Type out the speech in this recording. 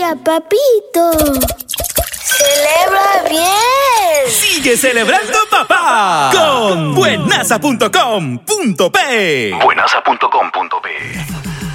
Mira, papito. ¡Celebra bien! ¡Sigue celebrando, papá! Con buenaza.com.p. Buenaza.com.p.